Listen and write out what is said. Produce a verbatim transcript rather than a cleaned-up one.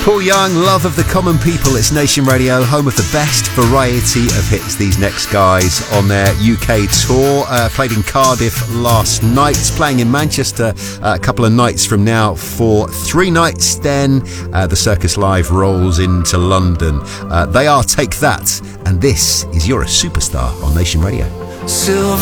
Paul Young, Love of the Common People. It's Nation Radio, home of the best variety of hits. These next guys on their U K tour uh, played in Cardiff last night, playing in Manchester uh, a couple of nights from now for three nights. Then uh, the Circus Live rolls into London. Uh, they are Take That, and this is You're a Superstar on Nation Radio. Silver